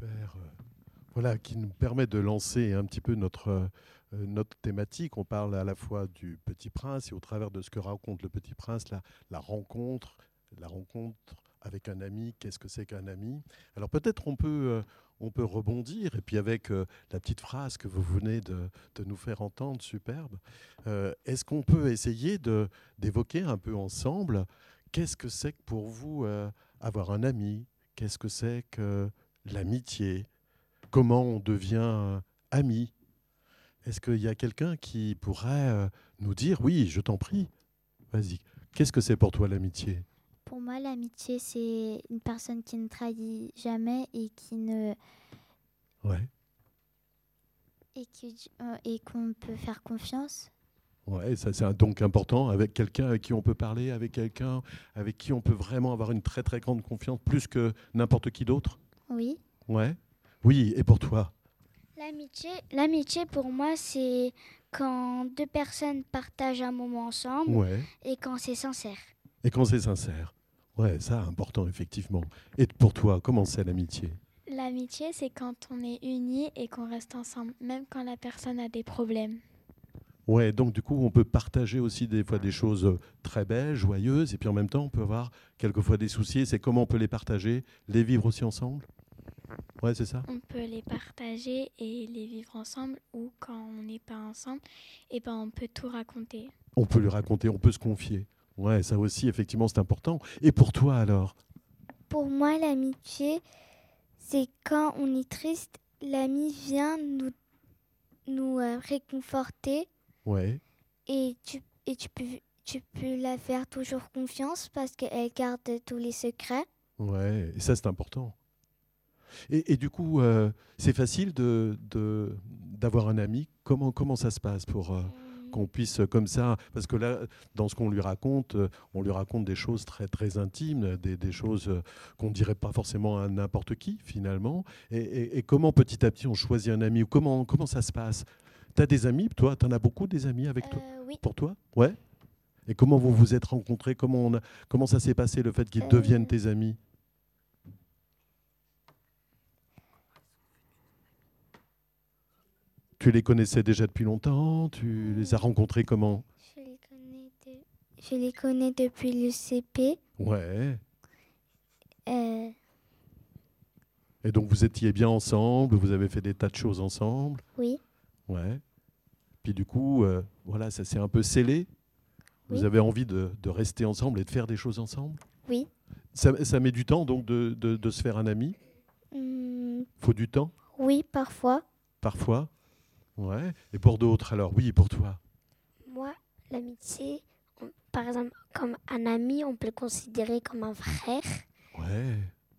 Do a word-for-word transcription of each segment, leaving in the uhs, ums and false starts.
super. euh, Voilà, qui nous permet de lancer un petit peu notre, euh, notre thématique. On parle à la fois du Petit Prince et au travers de ce que raconte le Petit Prince, la, la rencontre, la rencontre avec un ami. Qu'est-ce que c'est qu'un ami? Alors peut-être on peut, euh, on peut rebondir et puis avec euh, la petite phrase que vous venez de, de nous faire entendre, superbe. euh, est-ce qu'on peut essayer de, d'évoquer un peu ensemble qu'est-ce que c'est que pour vous euh, avoir un ami? Qu'est-ce que c'est que l'amitié? Comment on devient euh, ami? Est-ce qu'il y a quelqu'un qui pourrait euh, nous dire, oui, je t'en prie, vas-y, qu'est-ce que c'est pour toi l'amitié? Pour moi, l'amitié, c'est une personne qui ne trahit jamais et qui ne Ouais, et qui euh, et qu'on peut faire confiance. ouais, ça c'est un- donc important, avec quelqu'un avec qui on peut parler, avec quelqu'un avec qui on peut vraiment avoir une très très grande confiance, plus que n'importe qui d'autre. Oui. Ouais, oui, et pour toi? L'amitié, l'amitié pour moi, c'est quand deux personnes partagent un moment ensemble Ouais, et quand c'est sincère. et quand c'est sincère. Ouais, ça, important, effectivement. Et pour toi, comment c'est l'amitié? L'amitié, c'est quand on est unis et qu'on reste ensemble, même quand la personne a des problèmes. Ouais, donc du coup, on peut partager aussi des fois des choses euh, très belles, joyeuses, et puis en même temps, on peut avoir quelquefois des soucis. Et c'est comment on peut les partager, les vivre aussi ensemble. Ouais, c'est ça. On peut les partager et les vivre ensemble, ou quand on n'est pas ensemble, et ben on peut tout raconter. On peut lui raconter, on peut se confier. Ouais, ça aussi, effectivement, c'est important. Et pour toi, alors? Pour moi, l'amitié, c'est quand on est triste, l'ami vient nous, nous euh, réconforter Ouais, et tu, et tu peux, tu peux la faire toujours confiance parce qu'elle garde tous les secrets. ouais, et ça, c'est important. Et, et du coup, euh, c'est facile de, de- d'avoir un ami. Comment, comment ça se passe pour euh, qu'on puisse, euh, comme ça, parce que là, dans ce qu'on lui raconte, euh, on lui raconte des choses très, très intimes, des, des choses euh, qu'on ne dirait pas forcément à n'importe qui, finalement. Et, et- et comment, petit à petit, on choisit un ami? Ou comment, comment ça se passe? Tu as des amis, toi? Tu en as beaucoup des amis avec toi, Euh, oui. pour toi? Ouais. Et comment vous vous êtes rencontrés? Comment, on a- comment ça s'est passé, le fait qu'ils deviennent Euh, tes amis? Tu les connaissais déjà depuis longtemps? Tu les as rencontrés comment? je les connais, de- je les connais depuis le C P. Ouais. Euh, Et donc vous étiez bien ensemble, vous avez fait des tas de choses ensemble. oui, Ouais. Puis du coup, euh, voilà, ça s'est un peu scellé. Vous oui, avez envie de, de rester ensemble et de faire des choses ensemble. oui. Ça, ça met du temps donc de, de- de se faire un ami. Hum, Faut du temps, oui, parfois. parfois. Ouais. Et pour d'autres, alors oui, pour toi. Moi, l'amitié, on- par exemple, comme un ami, on peut le considérer comme un frère. Ouais.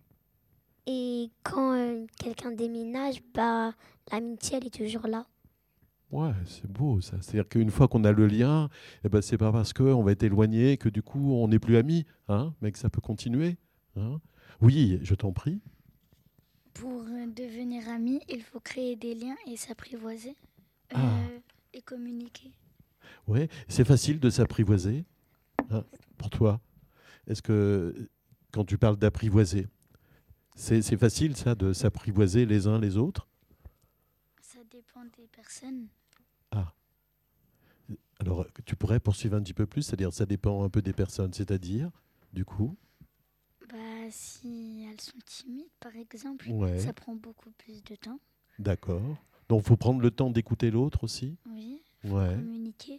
Et quand euh, quelqu'un déménage, bah, l'amitié, elle est toujours là. Ouais, c'est beau ça. C'est-à-dire qu'une fois qu'on a le lien, eh ben, c'est pas parce qu'on va être éloigné que du coup on n'est plus amis, hein, mais que ça peut continuer. Hein. Oui, je t'en prie. Pour euh, devenir ami, il faut créer des liens et s'apprivoiser Ah, euh, et communiquer. ouais, c'est facile de s'apprivoiser, hein, pour toi. Est-ce que quand tu parles d'apprivoiser, c'est c'est facile ça de s'apprivoiser les uns les autres? Ça dépend des personnes. Ah, alors tu pourrais poursuivre un petit peu plus, c'est-à-dire ça dépend un peu des personnes, c'est-à-dire, du coup, Bah, si elles sont timides, par exemple, ouais, ça prend beaucoup plus de temps. d'accord. Donc il faut prendre le temps d'écouter l'autre aussi. Oui, il faut Ouais. communiquer,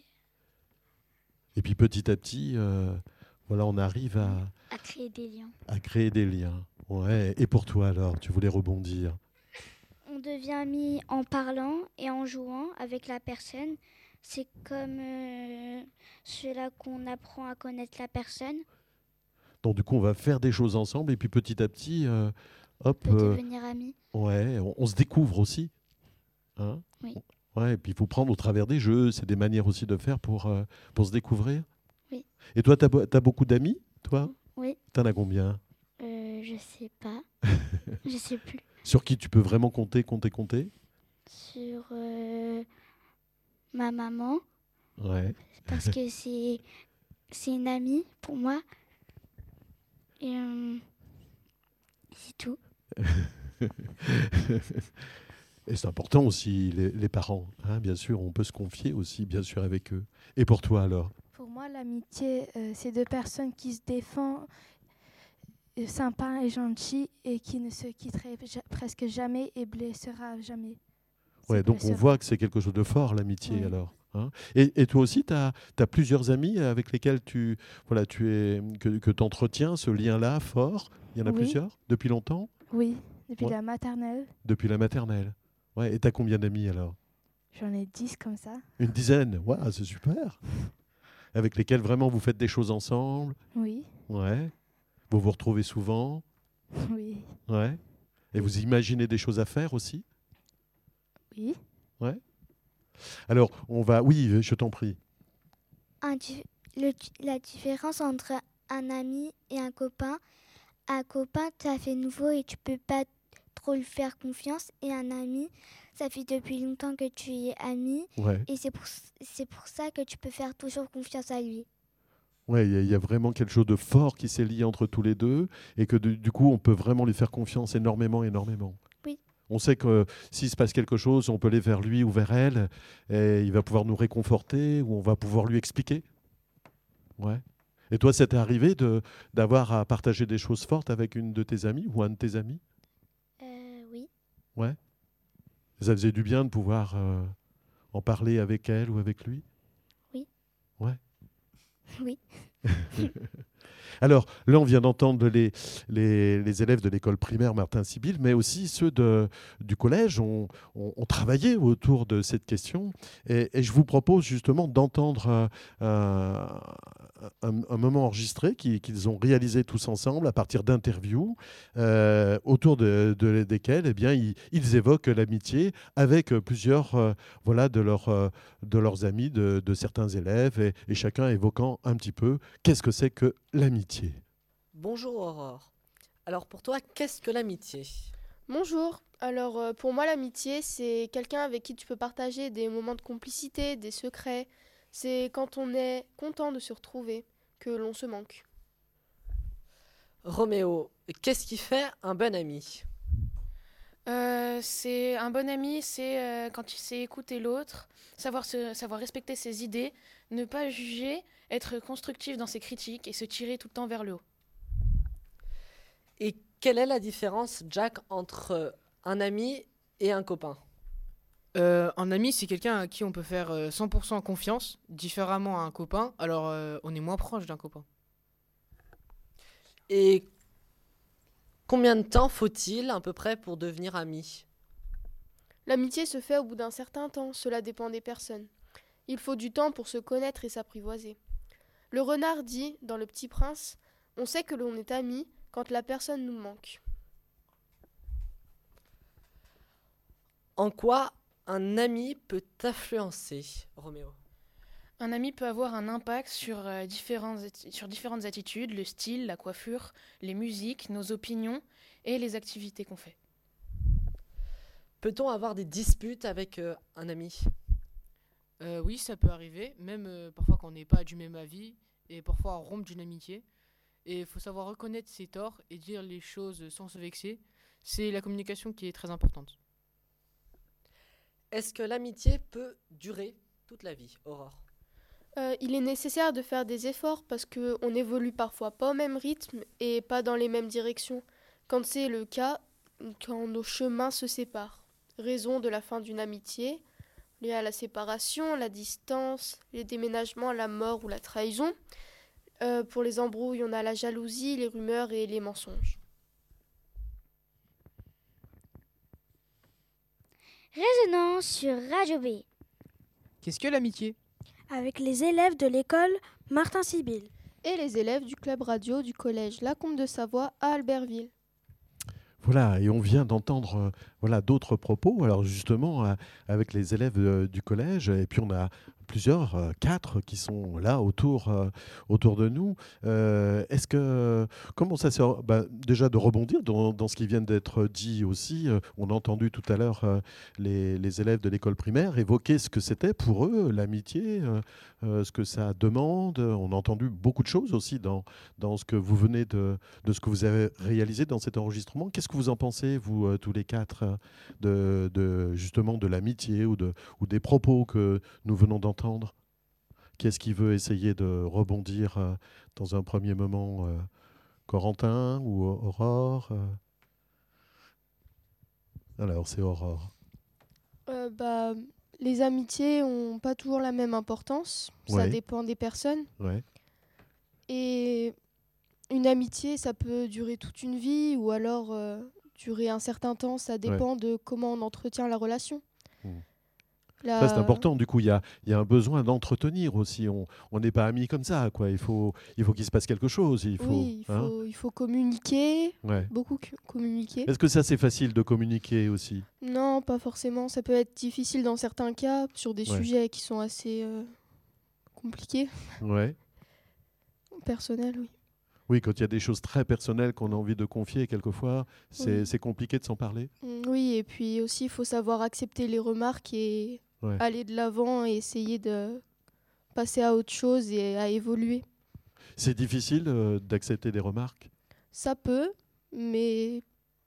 Et puis petit à petit, euh, voilà, on arrive à, à créer des liens. à créer des liens. Ouais. Et pour toi alors, tu voulais rebondir. On devient ami en parlant et en jouant avec la personne. C'est comme euh, cela qu'on apprend à connaître la personne. Donc du coup, on va faire des choses ensemble et puis petit à petit, euh, On hop, peut euh, devenir ami. ouais, on, on se découvre aussi. Hein. Oui. Ouais, et puis il faut prendre au travers des jeux, c'est des manières aussi de faire pour, euh, pour se découvrir. Oui. Et toi, tu as, beaucoup d'amis, toi? Oui. T'en as combien? Euh, je sais pas. Je sais plus. Sur qui tu peux vraiment compter, compter, compter? Sur euh, ma maman Ouais. parce que c'est c'est une amie pour moi. Et euh, c'est tout. Et c'est important aussi, les, les parents. Hein, bien sûr, on peut se confier aussi, bien sûr, avec eux. Et pour toi, alors? Pour moi, l'amitié, euh, c'est deux personnes qui se défendent, euh, sympas et gentilles, et qui ne se quitteraient ja- presque jamais et blessera jamais. Ouais, Se donc on blessera. voit que c'est quelque chose de fort, l'amitié, Oui. alors. Hein. Et, et toi aussi, tu as plusieurs amis avec lesquels tu, voilà, tu es, que, que tu entretiens ce lien-là fort. Il y en a Oui. plusieurs depuis longtemps? Oui, depuis Ouais. la maternelle, Depuis la maternelle. Ouais, et tu as combien d'amis alors? j'en ai dix comme ça. Une dizaine. Ouais, c'est super. Avec lesquels vraiment vous faites des choses ensemble. Oui, Ouais. Vous vous retrouvez souvent. oui, Ouais. Et vous imaginez des choses à faire aussi. oui. Alors, on va... Oui, je t'en prie. Un di- le- la différence entre un ami et un copain, un copain, ça fait nouveau et tu peux pas trop lui faire confiance. Et un ami, ça fait depuis longtemps que tu es ami Ouais. et c'est pour, c'est pour ça que tu peux faire toujours confiance à lui. Ouais, il y, a- il y a vraiment quelque chose de fort qui s'est lié entre tous les deux et que du, du coup, on peut vraiment lui faire confiance énormément, énormément. Oui. On sait que euh, s'il se passe quelque chose, on peut aller vers lui ou vers elle et il va pouvoir nous réconforter ou on va pouvoir lui expliquer. Ouais. Et toi, ça t'est arrivé de, d'avoir à partager des choses fortes avec une de tes amies ou un de tes amis? Euh, oui. Ouais. Ça faisait du bien de pouvoir euh, en parler avec elle ou avec lui? Oui. Ouais. Oui. Alors, là, on vient d'entendre les, les, les élèves de l'école primaire Martin-Sibylle, mais aussi ceux de, du collège ont, ont, ont travaillé autour de cette question. Et, et je vous propose justement d'entendre euh, un, un, un moment enregistré qui- qu'ils ont réalisé tous ensemble à partir d'interviews euh, autour de, de- desquelles eh bien, ils, ils évoquent l'amitié avec plusieurs euh, voilà, de, leur, euh, de leurs amis, de, de certains élèves, et, et chacun évoquant un petit peu qu'est-ce que c'est que l'amitié. Bonjour Aurore. Alors pour toi, qu'est-ce que l'amitié? Bonjour. Alors euh, pour moi l'amitié c'est quelqu'un avec qui tu peux partager des moments de complicité, des secrets. C'est quand on est content de se retrouver que l'on se manque. Roméo, qu'est-ce qui fait un bon ami? Euh, c'est un bon ami, c'est euh, quand il sait écouter l'autre, savoir, se, savoir respecter ses idées, ne pas juger, être constructif dans ses critiques et se tirer tout le temps vers le haut. Et quelle est la différence, Jack, entre un ami et un copain? Euh, un ami, c'est quelqu'un à qui on peut faire euh, cent pour cent confiance, différemment à un copain, alors euh, on est moins proche d'un copain. Et combien de temps faut-il à peu près pour devenir ami? L'amitié se fait au bout d'un certain temps, cela dépend des personnes. Il faut du temps pour se connaître et s'apprivoiser. Le renard dit, dans Le Petit Prince, on sait que l'on est ami quand la personne nous manque. En quoi un ami peut t'influencer, Roméo? Un ami peut avoir un impact sur, euh, différentes, sur différentes attitudes, le style, la coiffure, les musiques, nos opinions et les activités qu'on fait. Peut-on avoir des disputes avec euh, un ami? Euh, oui, ça peut arriver, même euh, parfois quand on n'est pas du même avis, et parfois rompre d'une amitié. Et il faut savoir reconnaître ses torts et dire les choses sans se vexer. C'est la communication qui est très importante. Est-ce que l'amitié peut durer toute la vie, Aurore? Euh, il est nécessaire de faire des efforts parce qu'on évolue parfois pas au même rythme et pas dans les mêmes directions. Quand c'est le cas, quand nos chemins se séparent. Raison de la fin d'une amitié, liée à la séparation, la distance, les déménagements, la mort ou la trahison. Euh, pour les embrouilles, on a la jalousie, les rumeurs et les mensonges. Résonance sur Radio B. Qu'est-ce que l'amitié? Avec les élèves de l'école Martin-Sibylle. Et les élèves du club radio du collège Lacombe de Savoie à Albertville. Voilà, et on vient d'entendre euh, voilà, d'autres propos, alors justement euh, avec les élèves euh, du collège, et puis on a plusieurs, euh, quatre qui sont là autour, euh, autour de nous. Euh, est-ce que, comment ça se, bah, déjà de rebondir dans, dans ce qui vient d'être dit aussi, euh, on a entendu tout à l'heure euh, les, les élèves de l'école primaire évoquer ce que c'était pour eux l'amitié, euh, euh, ce que ça demande. On a entendu beaucoup de choses aussi dans, dans ce que vous venez de, de ce que vous avez réalisé dans cet enregistrement. Qu'est-ce que vous en pensez, vous euh, tous les quatre, euh, de, de justement de l'amitié ou, de, ou des propos que nous venons d'entendre? Qu'est-ce qui veut essayer de rebondir euh, dans un premier moment, euh, Corentin ou Aurore? euh Alors, c'est Aurore. Euh, bah, les amitiés n'ont pas toujours la même importance. Ça Ouais. dépend des personnes. Ouais. Et une amitié, ça peut durer toute une vie ou alors euh, durer un certain temps. Ça dépend de comment on entretient la relation. Mmh. La- Ça, c'est important. Du coup, il y a, il y a un besoin d'entretenir aussi. On on n'est pas amis comme ça, quoi. Il faut, il faut qu'il se passe quelque chose. Il faut, Oui, il hein. faut, il faut communiquer, Ouais. beaucoup cu- communiquer. Est-ce que ça, c'est facile de communiquer aussi? Non, pas forcément. Ça peut être difficile dans certains cas, sur des Ouais. sujets qui sont assez euh, compliqués. Ouais. Personnels, oui. Oui, quand il y a des choses très personnelles qu'on a envie de confier, quelquefois, c'est Oui. c'est compliqué de s'en parler. Mm, Oui, et puis aussi, il faut savoir accepter les remarques et Ouais. aller de l'avant et essayer de passer à autre chose et à évoluer. C'est difficile euh, d'accepter des remarques. Ça peut, mais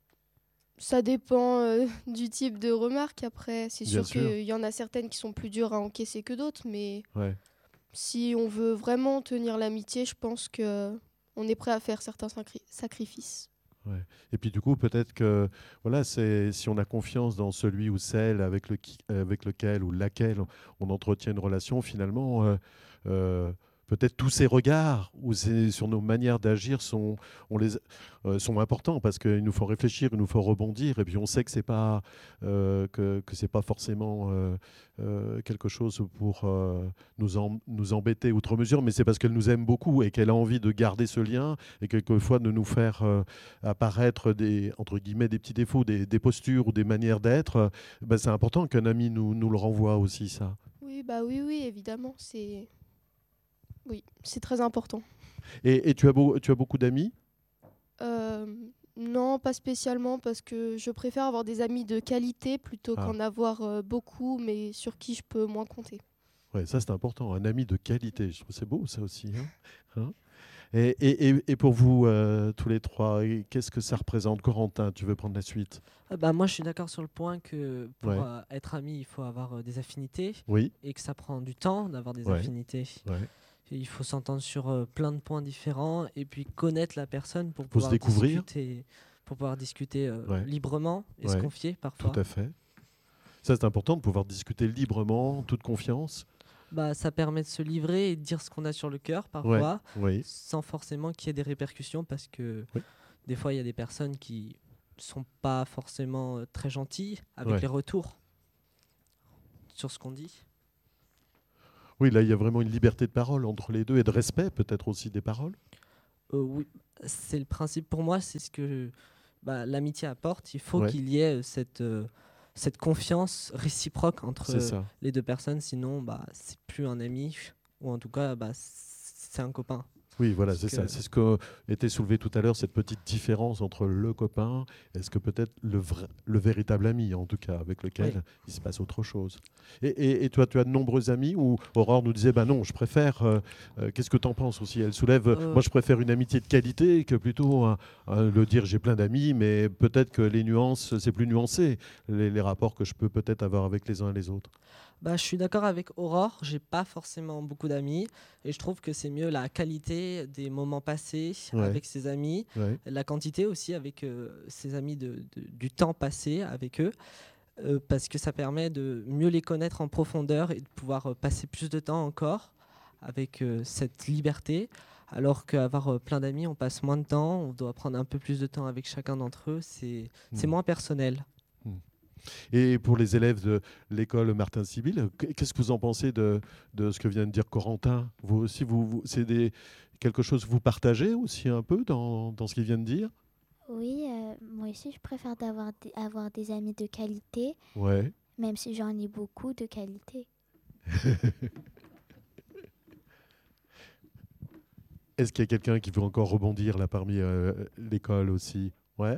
ça dépend euh, du type de remarque. Après, c'est Bien sûr sûr. qu'il y en a certaines qui sont plus dures à encaisser que d'autres, mais Ouais. si on veut vraiment tenir l'amitié, je pense que on est prêt à faire certains sacri- sacrifices. Ouais. Et puis du coup, peut-être que voilà, c'est si on a confiance dans celui ou celle avec, le qui- avec lequel ou laquelle on, on entretient une relation, finalement, euh, euh, peut-être tous ces regards ou ces- sur nos manières d'agir sont, on les, euh, sont importants parce qu'il nous faut réfléchir, il nous faut rebondir. Et puis on sait que c'est pas euh, que, que c'est pas forcément euh, euh, quelque chose pour euh, nous, em- nous embêter outre mesure, mais c'est parce qu'elle nous aime beaucoup et qu'elle a envie de garder ce lien et quelquefois de nous faire euh, apparaître des, entre guillemets, des petits défauts, des, des postures ou des manières d'être. euh, ben, c'est important qu'un ami nous, nous le renvoie aussi, ça. Oui, bah oui, oui, évidemment, c'est oui, c'est très important. Et, et tu, as beau- tu as beaucoup d'amis? Euh, non, pas spécialement, parce que je préfère avoir des amis de qualité plutôt Ah. qu'en avoir euh, beaucoup, mais sur qui je peux moins compter. Ouais, ça c'est important, un ami de qualité. Je trouve que c'est beau ça aussi. Hein. Hein et, et, et- et pour vous euh, tous les trois, et qu'est-ce que ça représente? Corentin, tu veux prendre la suite? Ah bah, moi, je suis d'accord sur le point que pour Ouais. euh, être ami, il faut avoir euh, des affinités Oui. et que ça prend du temps d'avoir des Ouais. affinités. Ouais. Et il faut s'entendre sur euh, plein de points différents et puis connaître la personne pour Faut se pouvoir découvrir. discuter, pour pouvoir discuter euh, Ouais. librement et se Ouais. confier parfois. Tout à fait. Ça c'est important de pouvoir discuter librement, en toute confiance. Bah, ça permet de se livrer et de dire ce qu'on a sur le cœur parfois, oui. sans forcément qu'il y ait des répercussions, parce que Oui. des fois il y a des personnes qui sont pas forcément euh, très gentilles avec Ouais. les retours sur ce qu'on dit. Oui, là il y a vraiment une liberté de parole entre les deux et de respect peut-être aussi des paroles. Euh, oui, c'est le principe pour moi, c'est ce que bah, l'amitié apporte. Il faut Ouais. qu'il y ait euh, cette, euh, cette confiance réciproque entre C'est ça. les deux personnes, sinon bah, c'est plus un ami, ou en tout cas bah, c'est un copain. Oui, voilà, Parce c'est ça. que- C'est ce que était soulevé tout à l'heure, cette petite différence entre le copain, est-ce que peut-être le, vrai, le véritable ami, en tout cas, avec lequel Oui. il se passe autre chose. Et, et- et toi, tu as de nombreux amis où Aurore nous disait, bah non, je préfère. euh, euh, Qu'est-ce que tu en penses aussi? Elle soulève, Euh. moi je préfère une amitié de qualité que plutôt un- un- le dire j'ai plein d'amis, mais peut-être que les nuances, c'est plus nuancé, les, les rapports que je peux peut-être avoir avec les uns et les autres. Bah, je suis d'accord avec Aurore, j'ai pas forcément beaucoup d'amis et je trouve que c'est mieux la qualité des moments passés Ouais. avec ses amis, Ouais. la quantité aussi avec euh, ses amis de, de- du temps passé avec eux, euh, parce que ça permet de mieux les connaître en profondeur et de pouvoir euh, passer plus de temps encore avec euh, cette liberté, alors qu'avoir euh, plein d'amis, on passe moins de temps, on doit prendre un peu plus de temps avec chacun d'entre eux, c'est c'est Mm. moins personnel. Et pour les élèves de l'école Martin Sibyl, qu'est-ce que vous en pensez de, de ce que vient de dire Corentin? Vous aussi, vous, vous- c'est des, quelque chose que vous partagez aussi un peu dans, dans ce qu'il vient de dire? Oui, euh, moi aussi, je préfère d'avoir des, avoir des amis de qualité, Ouais. même si j'en ai beaucoup de qualité. Est-ce qu'il y a quelqu'un qui veut encore rebondir là parmi euh, l'école aussi? Ouais.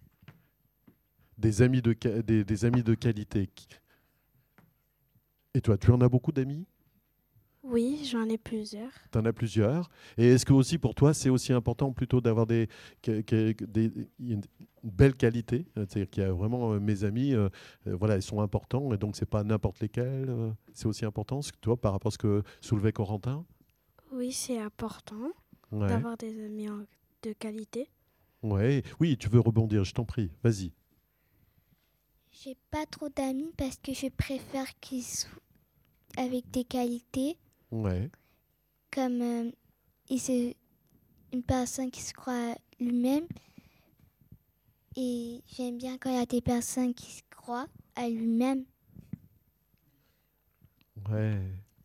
Des amis de, des, des amis de qualité. Et toi, tu en as beaucoup d'amis? Oui, j'en ai plusieurs. Tu en as plusieurs. Et est-ce que aussi pour toi, c'est aussi important plutôt d'avoir des, que, que, des, une belle qualité? C'est-à-dire qu'il y a vraiment euh, mes amis, euh, euh, voilà, ils sont importants et donc c'est pas n'importe lesquels. Euh, c'est aussi important, ce que, toi, par rapport à ce que soulevait Corentin? Oui, c'est important Ouais. d'avoir des amis en- de qualité. Ouais. Oui, tu veux rebondir, je t'en prie. Vas-y. J'ai pas trop d'amis parce que je préfère qu'ils soient avec des qualités, Ouais. comme euh, il se- une personne qui se croit lui-même. Et j'aime bien quand il y a des personnes qui se croient à lui-même. Ouais.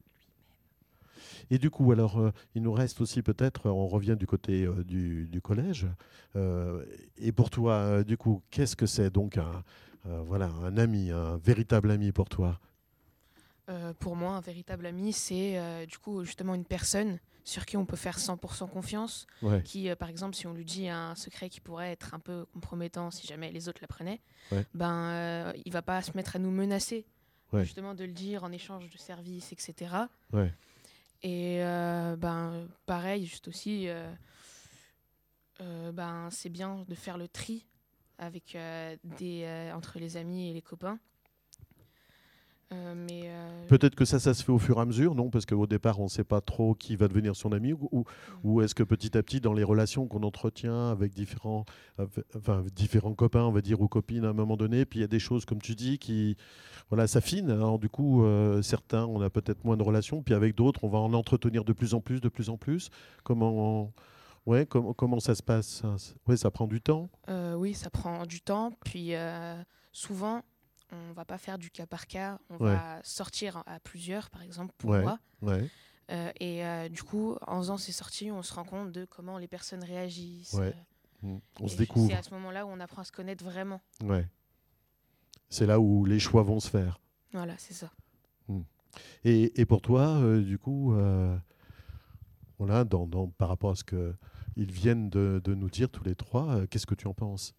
Et du coup, alors, euh, il nous reste aussi peut-être, on revient du côté euh, du, du collège. Euh, et pour toi, euh, du coup, qu'est-ce que c'est donc un, euh, voilà, un ami, un véritable ami pour toi? Euh, pour moi, un véritable ami, c'est euh, du coup justement une personne sur qui on peut faire cent pour cent confiance, Ouais. qui, euh, par exemple, si on lui dit un secret qui pourrait être un peu compromettant si jamais les autres l'apprenaient, Ouais. ben, euh, il va pas se mettre à nous menacer, Ouais. justement de le dire en échange de services, et cetera. Ouais. Et euh, ben, pareil, juste aussi, euh, euh, ben, c'est bien de faire le tri avec, euh, des, euh, entre les amis et les copains. Euh, mais euh, Peut-être que ça, ça se fait au fur et à mesure, non? Parce qu'au départ, on ne sait pas trop qui va devenir son ami. Ou, ou, ou est-ce que petit à petit, dans les relations qu'on entretient avec différents, euh, enfin, différents copains, on va dire, ou copines à un moment donné, puis il y a des choses, comme tu dis, qui voilà, s'affinent. Alors du coup, euh, certains, on a peut-être moins de relations, puis avec d'autres, on va en entretenir de plus en plus, de plus en plus. Comment, ouais, com- comment ça se passe? Ouais, ça prend du temps. euh, oui, ça prend du temps. Puis euh, souvent, on va pas faire du cas par cas. On Ouais. va sortir à plusieurs, par exemple, pour Ouais, moi. ouais, Euh, et euh, du coup, en faisant ces sorties, on se rend compte de comment les personnes réagissent. ouais. euh, Mm. On et se découvre. C'est à ce moment-là où on apprend à se connaître vraiment. Ouais. C'est là où les choix vont se faire. Voilà, c'est ça. Mm. Et, et pour toi, euh, du coup, euh, voilà, dans, dans- par rapport à ce qu'ils viennent de, de nous dire tous les trois, euh, qu'est-ce que tu en penses?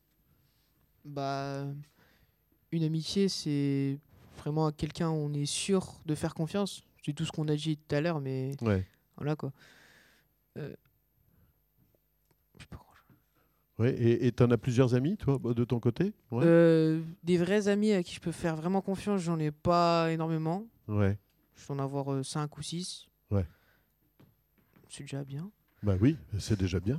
Bah, une amitié, c'est vraiment à quelqu'un où on est sûr de faire confiance. C'est tout ce qu'on a dit tout à l'heure, mais Ouais. voilà quoi. Euh, je sais pas quoi. Ouais, et tu en as plusieurs amis, toi, de ton côté? Ouais. Euh, des vrais amis à qui je peux faire vraiment confiance, j'en ai pas énormément. Ouais. Je dois en avoir cinq ou six. Ouais. C'est déjà bien. Bah oui, c'est déjà bien.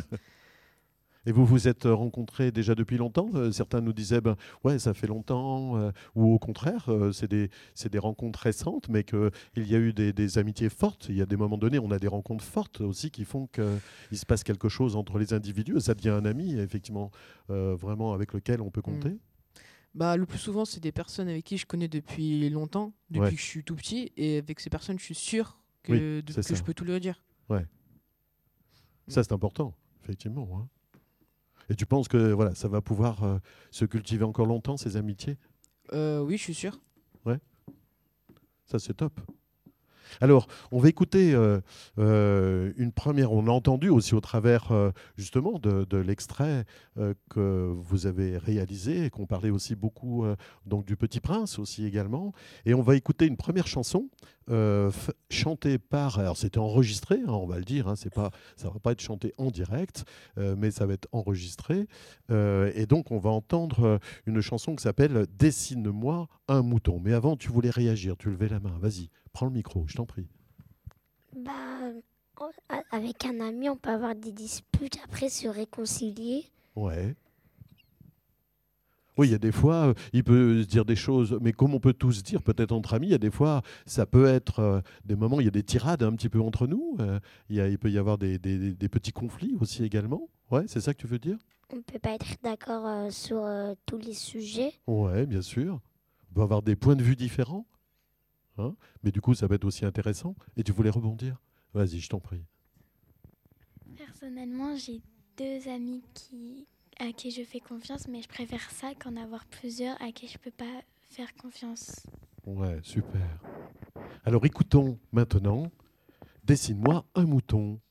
Et vous vous êtes rencontrés déjà depuis longtemps? Euh, Certains nous disaient, ben, ouais, ça fait longtemps, euh, ou au contraire, euh, c'est des, c'est des rencontres récentes, mais qu'il y a eu des, des amitiés fortes. Il y a des moments donnés, on a des rencontres fortes aussi qui font qu'il se passe quelque chose entre les individus, et ça devient un ami, effectivement, euh, vraiment avec lequel on peut compter. Mm. Bah, le plus souvent, c'est des personnes avec qui je connais depuis longtemps, depuis Ouais. que je suis tout petit, et avec ces personnes, je suis sûr que, Oui, de- c'est que ça. je peux tout leur dire. Ouais. Ça, c'est important, effectivement. Hein. Et tu penses que voilà, ça va pouvoir euh, se cultiver encore longtemps, ces amitiés? Euh, oui, je suis sûr. Ouais. Ça, c'est top. Alors, on va écouter euh, euh, une première. On a entendu aussi au travers euh, justement de, de l'extrait euh, que vous avez réalisé et qu'on parlait aussi beaucoup euh, donc du Petit Prince aussi également. Et on va écouter une première chanson euh, f- chantée par. Alors, c'était enregistré, hein, on va le dire. Hein, c'est pas, ça va pas être chanté en direct, euh, mais ça va être enregistré. Euh, et donc, on va entendre euh, une chanson qui s'appelle Dessine-moi un mouton. Mais avant, tu voulais réagir. Tu levais la main. Vas-y. Prends le micro, je t'en prie. Bah, on- a- avec un ami, on peut avoir des disputes, après se réconcilier. Ouais. Oui, il y a des fois, euh, il peut se dire des choses, mais comme on peut tous dire, peut-être entre amis, il y a des fois, ça peut être euh, des moments, il y a des tirades un petit peu entre nous. euh, il, y a- il peut y avoir des, des- des petits conflits aussi également. Ouais, c'est ça que tu veux dire? On ne peut pas être d'accord euh, sur euh, tous les sujets. Ouais, bien sûr. On peut avoir des points de vue différents. Hein, mais du coup, ça va être aussi intéressant. Et tu voulais rebondir? Vas-y, je t'en prie. Personnellement, j'ai deux amis qui, à qui je fais confiance, mais je préfère ça qu'en avoir plusieurs à qui je peux pas faire confiance. Ouais, super. Alors écoutons maintenant, dessine-moi un mouton.